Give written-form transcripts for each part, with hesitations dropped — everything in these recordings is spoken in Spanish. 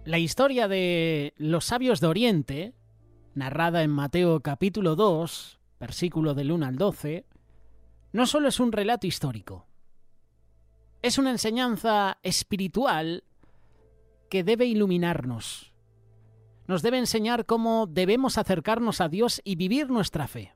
La historia de los sabios de Oriente, narrada en Mateo capítulo 2, versículo del 1 al 12, no solo es un relato histórico, es una enseñanza espiritual que debe iluminarnos. Nos debe enseñar cómo debemos acercarnos a Dios y vivir nuestra fe.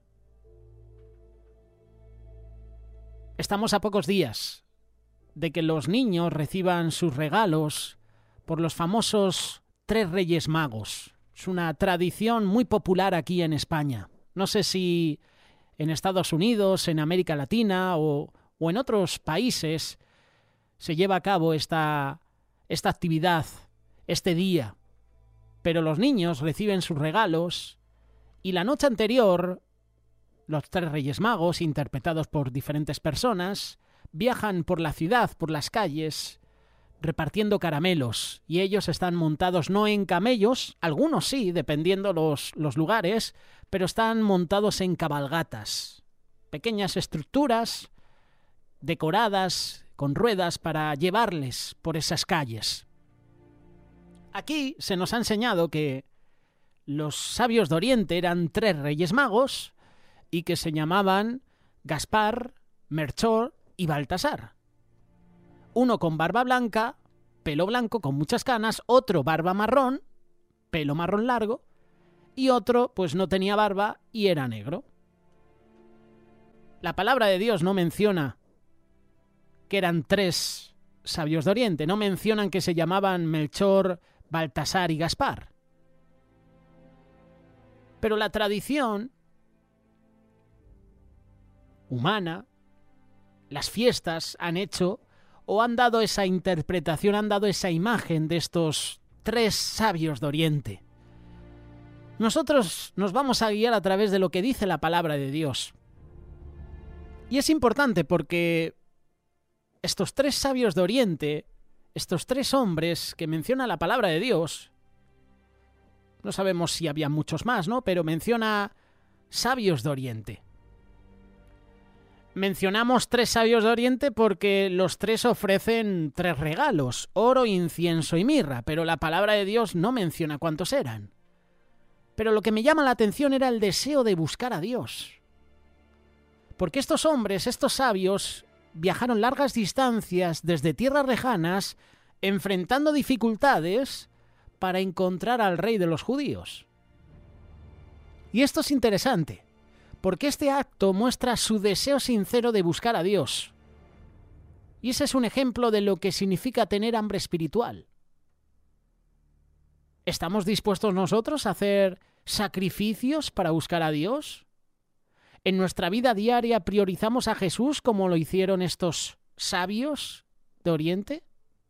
Estamos a pocos días de que los niños reciban sus regalos por los famosos 3 Reyes Magos. Es una tradición muy popular aquí en España. No sé si en Estados Unidos, en América Latina o en otros países se lleva a cabo esta actividad, este día. Pero los niños reciben sus regalos y la noche anterior, los 3 Reyes Magos, interpretados por diferentes personas, viajan por la ciudad, por las calles, repartiendo caramelos, y ellos están montados no en camellos, algunos sí, dependiendo los lugares, pero están montados en cabalgatas, pequeñas estructuras decoradas con ruedas para llevarles por esas calles. Aquí se nos ha enseñado que los sabios de Oriente eran 3 Reyes Magos y que se llamaban Gaspar, Melchor y Baltasar. Uno con barba blanca, pelo blanco con muchas canas, otro barba marrón, pelo marrón largo, y otro pues no tenía barba y era negro. La palabra de Dios no menciona que eran 3 sabios de Oriente, no mencionan que se llamaban Melchor, Baltasar y Gaspar. Pero la tradición humana, las fiestas han hecho o han dado esa interpretación, han dado esa imagen de estos 3 sabios de Oriente. Nosotros nos vamos a guiar a través de lo que dice la palabra de Dios. Y es importante porque estos 3 sabios de Oriente, estos 3 hombres que menciona la palabra de Dios, no sabemos si había muchos más, ¿no? Pero menciona sabios de Oriente. Mencionamos 3 sabios de Oriente porque los 3 ofrecen 3 regalos, oro, incienso y mirra, pero la palabra de Dios no menciona cuántos eran. Pero lo que me llama la atención era el deseo de buscar a Dios. Porque estos hombres, estos sabios, viajaron largas distancias desde tierras lejanas, enfrentando dificultades para encontrar al rey de los judíos. Y esto es interesante, porque este acto muestra su deseo sincero de buscar a Dios. Y ese es un ejemplo de lo que significa tener hambre espiritual. ¿Estamos dispuestos nosotros a hacer sacrificios para buscar a Dios? ¿En nuestra vida diaria priorizamos a Jesús como lo hicieron estos sabios de Oriente?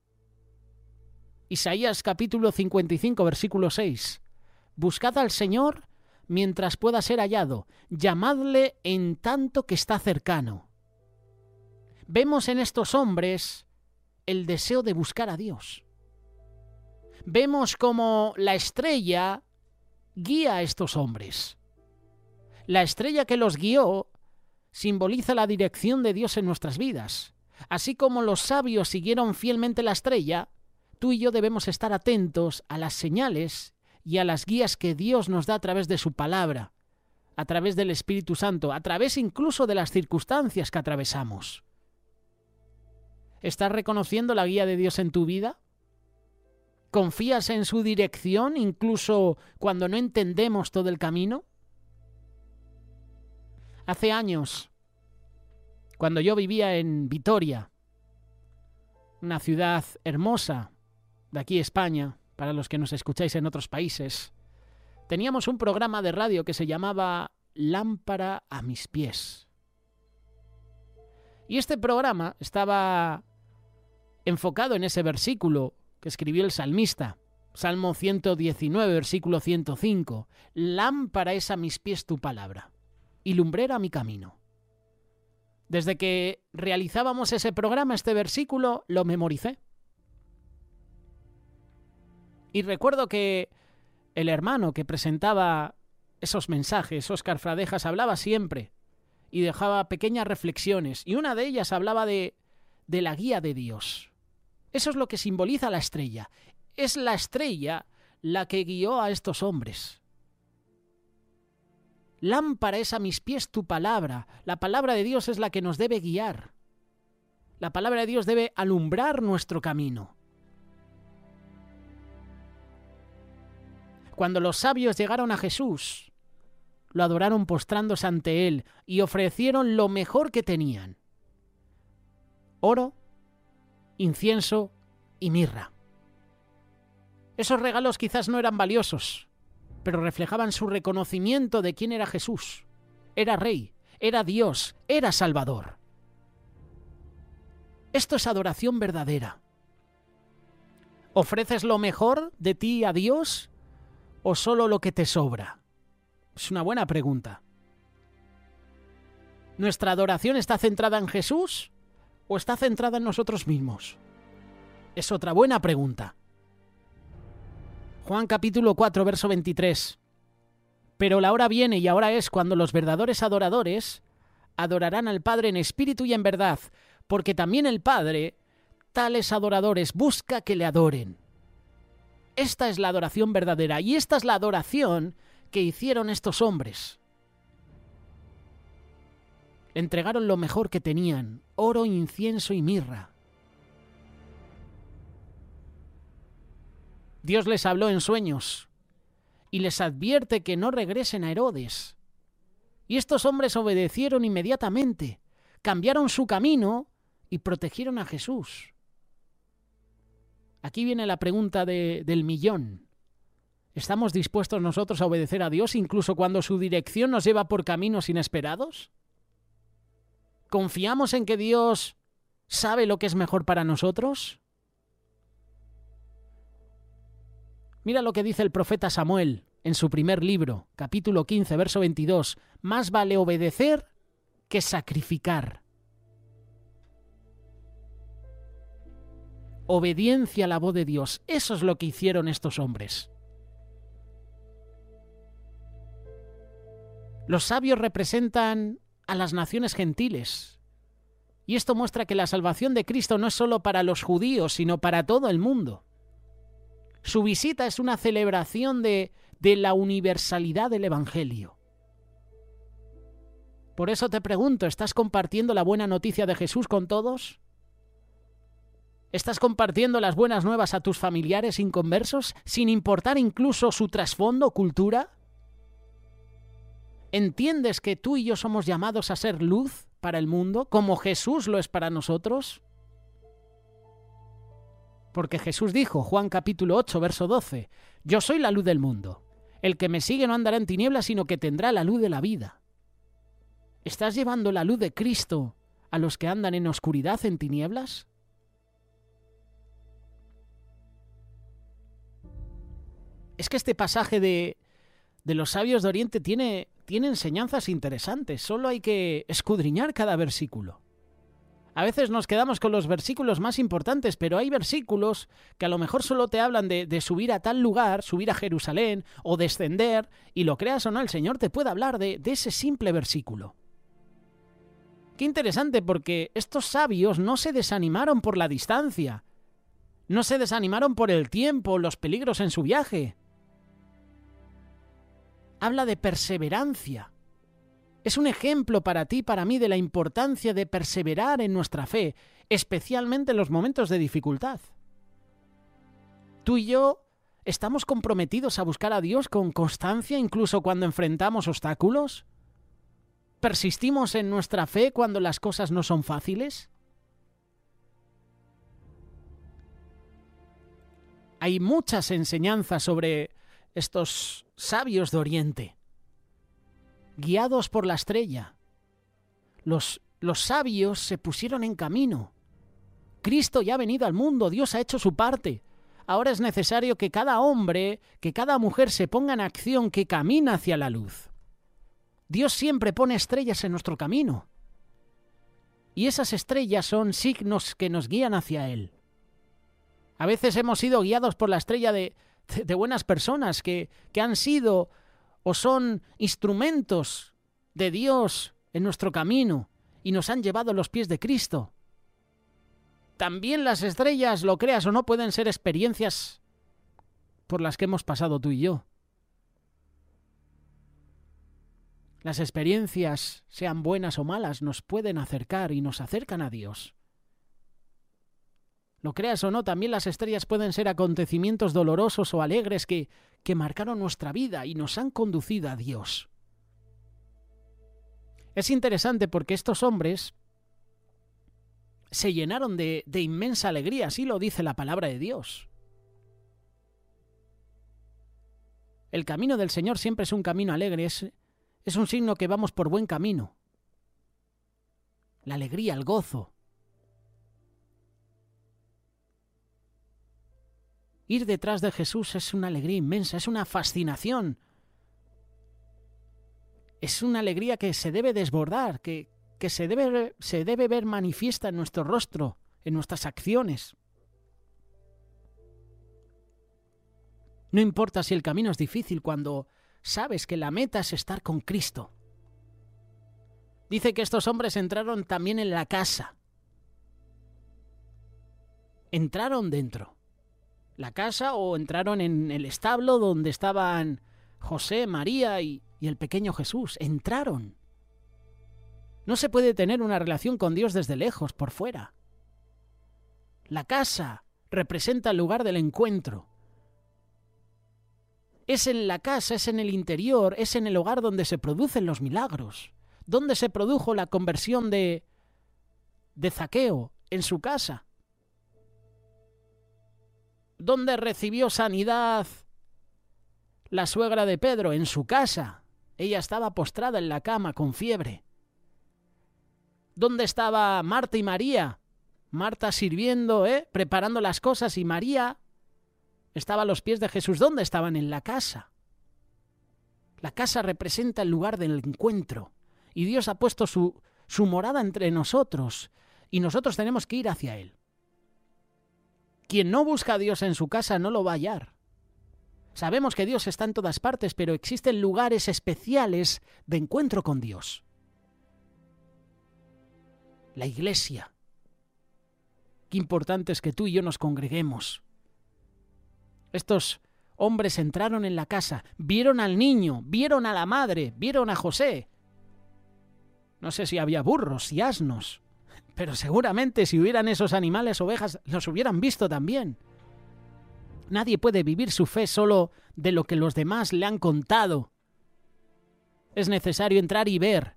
Isaías capítulo 55, versículo 6. Buscad al Señor mientras pueda ser hallado, llamadle en tanto que está cercano. Vemos en estos hombres el deseo de buscar a Dios. Vemos cómo la estrella guía a estos hombres. La estrella que los guió simboliza la dirección de Dios en nuestras vidas. Así como los sabios siguieron fielmente la estrella, tú y yo debemos estar atentos a las señales y a las guías que Dios nos da a través de su palabra, a través del Espíritu Santo, a través incluso de las circunstancias que atravesamos. ¿Estás reconociendo la guía de Dios en tu vida? ¿Confías en su dirección incluso cuando no entendemos todo el camino? Hace años, cuando yo vivía en Vitoria, una ciudad hermosa de aquí España, para los que nos escucháis en otros países, teníamos un programa de radio que se llamaba Lámpara a mis pies. Y este programa estaba enfocado en ese versículo que escribió el salmista, Salmo 119, versículo 105. Lámpara es a mis pies tu palabra y lumbrera mi camino. Desde que realizábamos ese programa, este versículo, lo memoricé. Y recuerdo que el hermano que presentaba esos mensajes, Óscar Fradejas, hablaba siempre y dejaba pequeñas reflexiones. Y una de ellas hablaba de la guía de Dios. Eso es lo que simboliza la estrella. es la estrella la que guió a estos hombres. Lámpara es a mis pies tu palabra. La palabra de Dios es la que nos debe guiar. La palabra de Dios debe alumbrar nuestro camino. Cuando los sabios llegaron a Jesús, lo adoraron postrándose ante él y ofrecieron lo mejor que tenían: oro, incienso y mirra. Esos regalos quizás no eran valiosos, pero reflejaban su reconocimiento de quién era Jesús. Era Rey, era Dios, era Salvador. Esto es adoración verdadera. ¿Ofreces lo mejor de ti a Dios o solo lo que te sobra? Es una buena pregunta. ¿Nuestra adoración está centrada en Jesús o está centrada en nosotros mismos? Es otra buena pregunta. Juan capítulo 4, verso 23. Pero la hora viene y ahora es cuando los verdaderos adoradores adorarán al Padre en espíritu y en verdad, porque también el Padre, tales adoradores, busca que le adoren. Esta es la adoración verdadera y esta es la adoración que hicieron estos hombres. Le entregaron lo mejor que tenían: oro, incienso y mirra. Dios les habló en sueños y les advierte que no regresen a Herodes. Y estos hombres obedecieron inmediatamente, cambiaron su camino y protegieron a Jesús. Aquí viene la pregunta del millón. ¿Estamos dispuestos nosotros a obedecer a Dios incluso cuando su dirección nos lleva por caminos inesperados? ¿Confiamos en que Dios sabe lo que es mejor para nosotros? Mira lo que dice el profeta Samuel en su primer libro, capítulo 15, verso 22. Más vale obedecer que sacrificar. Obediencia a la voz de Dios. Eso es lo que hicieron estos hombres. Los sabios representan a las naciones gentiles. Y esto muestra que la salvación de Cristo no es solo para los judíos, sino para todo el mundo. Su visita es una celebración de la universalidad del Evangelio. Por eso te pregunto, ¿estás compartiendo la buena noticia de Jesús con todos? ¿Estás compartiendo las buenas nuevas a tus familiares inconversos, sin importar incluso su trasfondo o cultura? ¿Entiendes que tú y yo somos llamados a ser luz para el mundo, como Jesús lo es para nosotros? Porque Jesús dijo, Juan capítulo 8, verso 12, yo soy la luz del mundo. El que me sigue no andará en tinieblas, sino que tendrá la luz de la vida. ¿Estás llevando la luz de Cristo a los que andan en oscuridad, en tinieblas? Es que este pasaje de los sabios de Oriente tiene enseñanzas interesantes. Solo hay que escudriñar cada versículo. A veces nos quedamos con los versículos más importantes, pero hay versículos que a lo mejor solo te hablan de subir a tal lugar, subir a Jerusalén o descender, y lo creas o no, el Señor te puede hablar de ese simple versículo. Qué interesante, porque estos sabios no se desanimaron por la distancia, no se desanimaron por el tiempo, los peligros en su viaje. Habla de perseverancia. Es un ejemplo para ti y para mí de la importancia de perseverar en nuestra fe, especialmente en los momentos de dificultad. Tú y yo estamos comprometidos a buscar a Dios con constancia incluso cuando enfrentamos obstáculos. ¿Persistimos en nuestra fe cuando las cosas no son fáciles? Hay muchas enseñanzas sobre estos sabios de Oriente. Guiados por la estrella, los sabios se pusieron en camino. Cristo ya ha venido al mundo, Dios ha hecho su parte. Ahora es necesario que cada hombre, que cada mujer se ponga en acción, que camina hacia la luz. Dios siempre pone estrellas en nuestro camino. Y esas estrellas son signos que nos guían hacia Él. A veces hemos sido guiados por la estrella de buenas personas que han sido o son instrumentos de Dios en nuestro camino y nos han llevado a los pies de Cristo. También las estrellas, lo creas o no, pueden ser experiencias por las que hemos pasado tú y yo. Las experiencias, sean buenas o malas, nos pueden acercar y nos acercan a Dios. Lo creas o no, también las estrellas pueden ser acontecimientos dolorosos o alegres que marcaron nuestra vida y nos han conducido a Dios. Es interesante porque estos hombres se llenaron de inmensa alegría, así lo dice la palabra de Dios. El camino del Señor siempre es un camino alegre, es un signo que vamos por buen camino. La alegría, el gozo. Ir detrás de Jesús es una alegría inmensa, es una fascinación. Es una alegría que se debe desbordar, que se debe ver manifiesta en nuestro rostro, en nuestras acciones. No importa si el camino es difícil cuando sabes que la meta es estar con Cristo. Dice que estos hombres entraron también en la casa. Entraron dentro. La casa o entraron en el establo donde estaban José, María y el pequeño Jesús. Entraron. No se puede tener una relación con Dios desde lejos, por fuera. La casa representa el lugar del encuentro. Es en la casa, es en el interior, es en el hogar donde se producen los milagros. ¿Dónde se produjo la conversión de Zaqueo? En su casa. ¿Dónde recibió sanidad la suegra de Pedro? En su casa. Ella estaba postrada en la cama con fiebre. ¿Dónde estaba Marta y María? Marta sirviendo, preparando las cosas, y María estaba a los pies de Jesús. ¿Dónde estaban? En la casa. La casa representa el lugar del encuentro. Y Dios ha puesto su morada entre nosotros. Y nosotros tenemos que ir hacia Él. Quien no busca a Dios en su casa no lo va a hallar. Sabemos que Dios está en todas partes, pero existen lugares especiales de encuentro con Dios. La iglesia. Qué importante es que tú y yo nos congreguemos. Estos hombres entraron en la casa, vieron al niño, vieron a la madre, vieron a José. No sé si había burros y asnos, pero seguramente si hubieran esos animales, ovejas, los hubieran visto también. Nadie puede vivir su fe solo de lo que los demás le han contado. Es necesario entrar y ver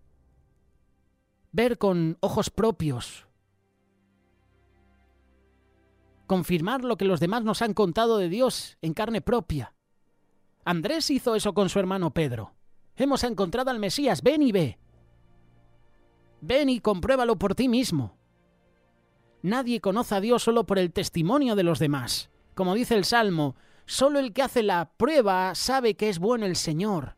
con ojos propios. Confirmar lo que los demás nos han contado de Dios en carne propia. Andrés hizo eso con su hermano Pedro. Hemos encontrado al Mesías, ven y ve. Ven y compruébalo por ti mismo. Nadie conoce a Dios solo por el testimonio de los demás. Como dice el Salmo, solo el que hace la prueba sabe que es bueno el Señor.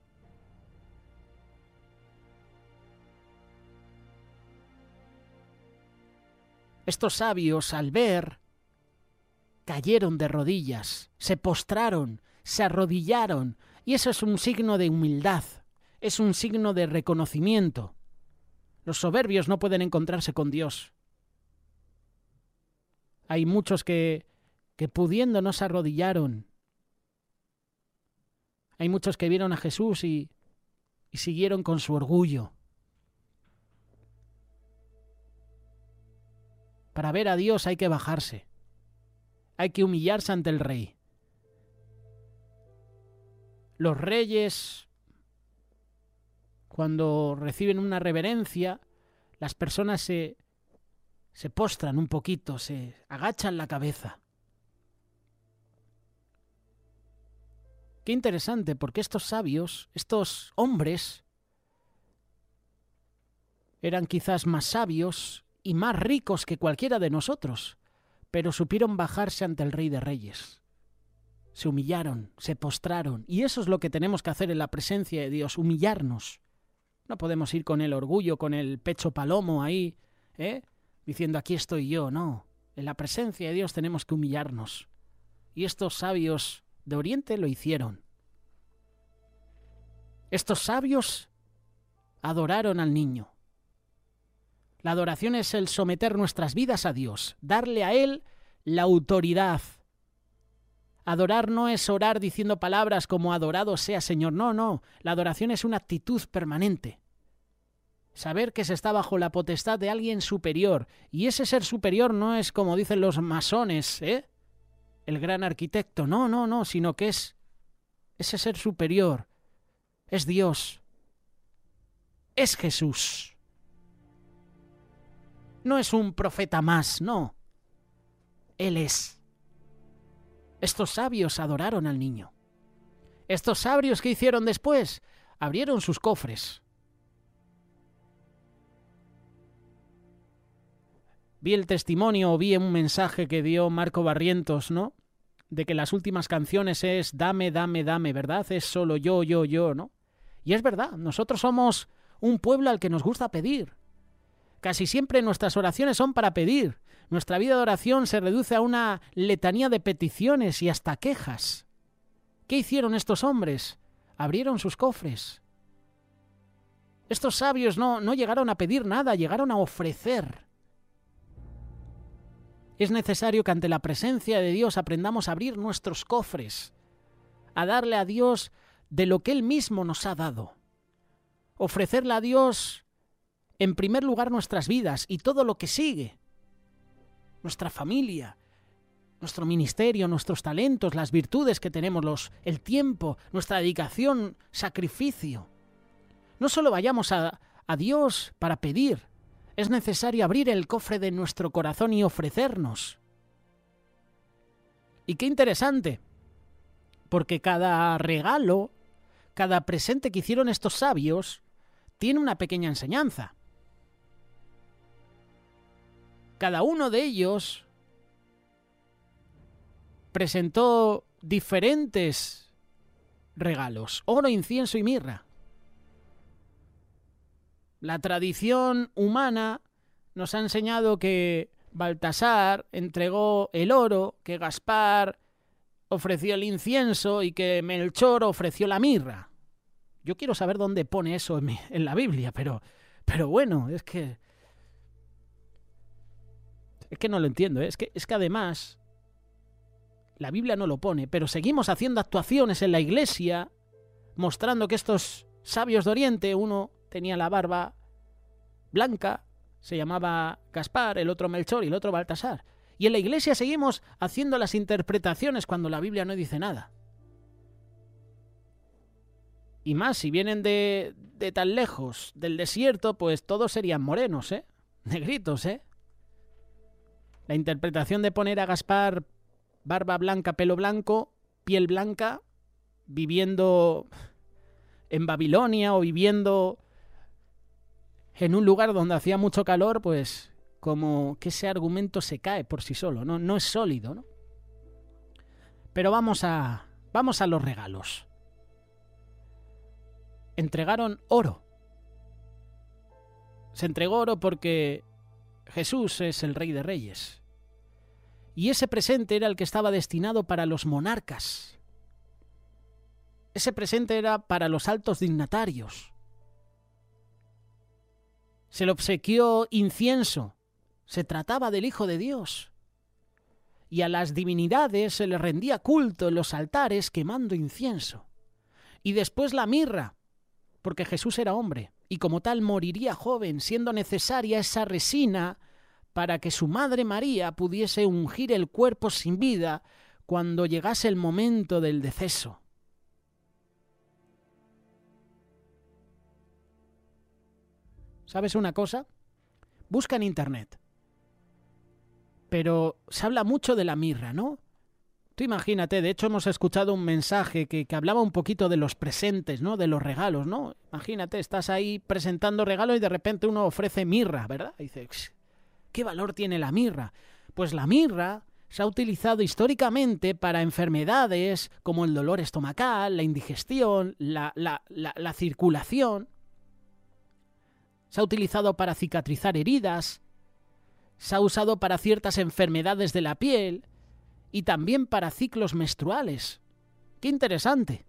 Estos sabios, al ver, cayeron de rodillas, se postraron, se arrodillaron, y eso es un signo de humildad, es un signo de reconocimiento. Los soberbios no pueden encontrarse con Dios. Hay muchos que pudiendo no se arrodillaron. Hay muchos que vieron a Jesús y siguieron con su orgullo. Para ver a Dios hay que bajarse. Hay que humillarse ante el Rey. Los reyes, cuando reciben una reverencia, las personas se postran un poquito, se agachan la cabeza. Qué interesante, porque estos sabios, estos hombres, eran quizás más sabios y más ricos que cualquiera de nosotros, pero supieron bajarse ante el Rey de Reyes. Se humillaron, se postraron, y eso es lo que tenemos que hacer en la presencia de Dios, humillarnos. No podemos ir con el orgullo, con el pecho palomo ahí, diciendo aquí estoy yo, no. En la presencia de Dios tenemos que humillarnos. Y estos sabios de Oriente lo hicieron. Estos sabios adoraron al niño. La adoración es el someter nuestras vidas a Dios, darle a Él la autoridad. Adorar no es orar diciendo palabras como adorado sea Señor. No, no. La adoración es una actitud permanente. Saber que se está bajo la potestad de alguien superior. Y ese ser superior no es como dicen los masones, el gran arquitecto. No, no, no, sino que es ese ser superior. Es Dios. Es Jesús. No es un profeta más, no. Él es. Estos sabios adoraron al niño. Estos sabios, ¿qué hicieron después? Abrieron sus cofres. Vi el testimonio, o vi un mensaje que dio Marco Barrientos, ¿no? De que las últimas canciones es dame, dame, dame, ¿verdad? Es solo yo, ¿no? Y es verdad, nosotros somos un pueblo al que nos gusta pedir. Casi siempre nuestras oraciones son para pedir. Nuestra vida de oración se reduce a una letanía de peticiones y hasta quejas. ¿Qué hicieron estos hombres? Abrieron sus cofres. Estos sabios no llegaron a pedir nada, llegaron a ofrecer. Es necesario que ante la presencia de Dios aprendamos a abrir nuestros cofres, a darle a Dios de lo que Él mismo nos ha dado. Ofrecerle a Dios, en primer lugar, nuestras vidas y todo lo que sigue. Nuestra familia, nuestro ministerio, nuestros talentos, las virtudes que tenemos, el tiempo, nuestra dedicación, sacrificio. No solo vayamos a Dios para pedir, es necesario abrir el cofre de nuestro corazón y ofrecernos. Y qué interesante, porque cada regalo, cada presente que hicieron estos sabios, tiene una pequeña enseñanza. Cada uno de ellos presentó diferentes regalos, oro, incienso y mirra. La tradición humana nos ha enseñado que Baltasar entregó el oro, que Gaspar ofreció el incienso y que Melchor ofreció la mirra. Yo quiero saber dónde pone eso en la Biblia, pero bueno, es que no lo entiendo. Es que además la Biblia no lo pone, pero seguimos haciendo actuaciones en la iglesia mostrando que estos sabios de Oriente, uno tenía la barba blanca, se llamaba Gaspar, el otro Melchor y el otro Baltasar. Y en la iglesia seguimos haciendo las interpretaciones cuando la Biblia no dice nada. Y más, si vienen de tan lejos, del desierto, pues todos serían morenos, negritos, La interpretación de poner a Gaspar barba blanca, pelo blanco, piel blanca, viviendo en Babilonia o viviendo en un lugar donde hacía mucho calor, pues como que ese argumento se cae por sí solo, no es sólido, ¿no? Pero vamos a los regalos. Entregaron oro. Se entregó oro porque Jesús es el Rey de Reyes. Y ese presente era el que estaba destinado para los monarcas. Ese presente era para los altos dignatarios. Se le obsequió incienso. Se trataba del Hijo de Dios. Y a las divinidades se les rendía culto en los altares quemando incienso. Y después la mirra, porque Jesús era hombre, y como tal moriría joven, siendo necesaria esa resina para que su madre María pudiese ungir el cuerpo sin vida cuando llegase el momento del deceso. ¿Sabes una cosa? Busca en internet. Pero se habla mucho de la mirra, ¿no? Tú imagínate, de hecho hemos escuchado un mensaje que hablaba un poquito de los presentes, ¿no? De los regalos, ¿no? Imagínate, estás ahí presentando regalos y de repente uno ofrece mirra, ¿verdad? Y dices, ¿qué valor tiene la mirra? Pues la mirra se ha utilizado históricamente para enfermedades como el dolor estomacal, la indigestión, la circulación. Se ha utilizado para cicatrizar heridas, se ha usado para ciertas enfermedades de la piel y también para ciclos menstruales. ¡Qué interesante!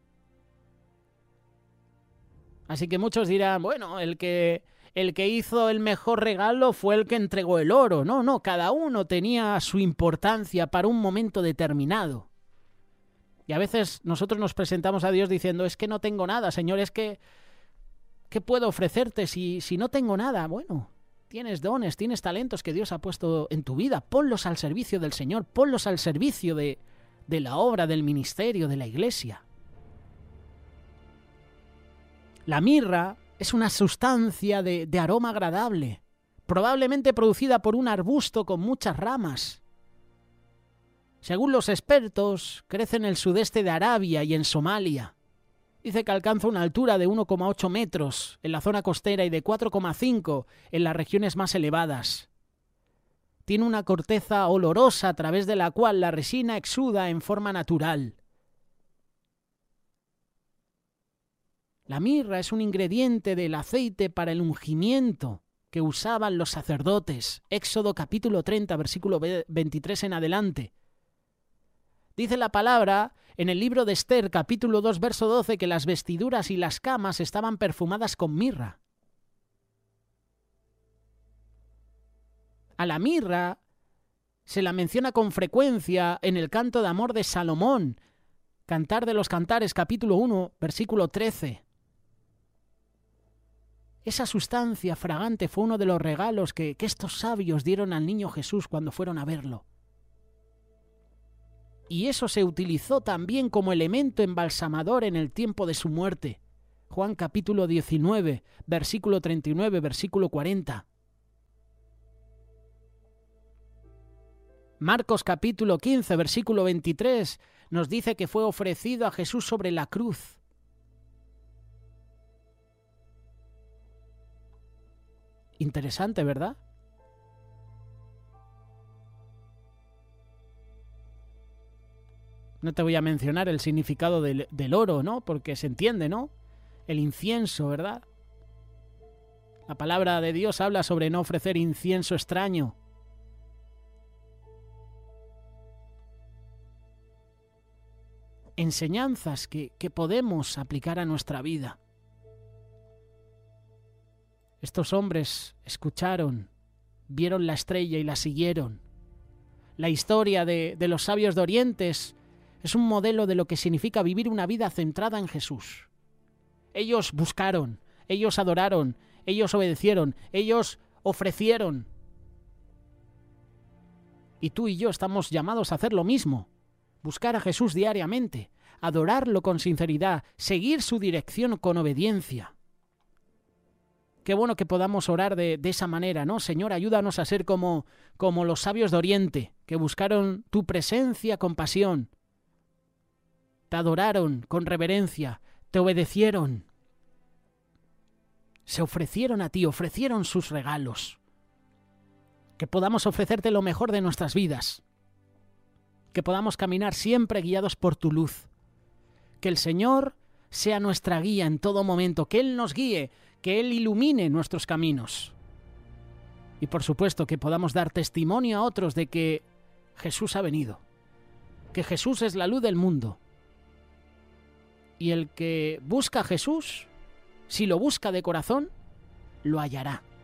Así que muchos dirán, bueno, el que hizo el mejor regalo fue el que entregó el oro. No, cada uno tenía su importancia para un momento determinado. Y a veces nosotros nos presentamos a Dios diciendo, es que no tengo nada, Señor, es que ¿qué puedo ofrecerte si no tengo nada? Bueno, tienes dones, tienes talentos que Dios ha puesto en tu vida, ponlos al servicio del Señor, ponlos al servicio de la obra, del ministerio, de la iglesia. La mirra es una sustancia de aroma agradable, probablemente producida por un arbusto con muchas ramas. Según los expertos, crece en el sudeste de Arabia y en Somalia. Dice que alcanza una altura de 1,8 metros en la zona costera y de 4,5 en las regiones más elevadas. Tiene una corteza olorosa a través de la cual la resina exuda en forma natural. La mirra es un ingrediente del aceite para el ungimiento que usaban los sacerdotes. Éxodo capítulo 30, versículo 23 en adelante. Dice la palabra en el libro de Esther, capítulo 2, verso 12, que las vestiduras y las camas estaban perfumadas con mirra. A la mirra se la menciona con frecuencia en el canto de amor de Salomón, Cantar de los Cantares, capítulo 1, versículo 13. Esa sustancia fragante fue uno de los regalos que estos sabios dieron al niño Jesús cuando fueron a verlo. Y eso se utilizó también como elemento embalsamador en el tiempo de su muerte. Juan capítulo 19, versículo 39, versículo 40. Marcos capítulo 15, versículo 23, nos dice que fue ofrecido a Jesús sobre la cruz. Interesante, ¿verdad? No te voy a mencionar el significado del oro, ¿no? Porque se entiende, ¿no? El incienso, ¿verdad? La palabra de Dios habla sobre no ofrecer incienso extraño. Enseñanzas que podemos aplicar a nuestra vida. Estos hombres escucharon, vieron la estrella y la siguieron. La historia de los sabios de Oriente es un modelo de lo que significa vivir una vida centrada en Jesús. Ellos buscaron, ellos adoraron, ellos obedecieron, ellos ofrecieron. Y tú y yo estamos llamados a hacer lo mismo. Buscar a Jesús diariamente, adorarlo con sinceridad, seguir su dirección con obediencia. Qué bueno que podamos orar de esa manera, ¿no? Señor, ayúdanos a ser como los sabios de Oriente, que buscaron tu presencia con pasión. Te adoraron con reverencia, te obedecieron. Se ofrecieron a ti, ofrecieron sus regalos. Que podamos ofrecerte lo mejor de nuestras vidas. Que podamos caminar siempre guiados por tu luz. Que el Señor sea nuestra guía en todo momento, que Él nos guíe, que Él ilumine nuestros caminos. Y por supuesto que podamos dar testimonio a otros de que Jesús ha venido, que Jesús es la luz del mundo. Y el que busca a Jesús, si lo busca de corazón, lo hallará.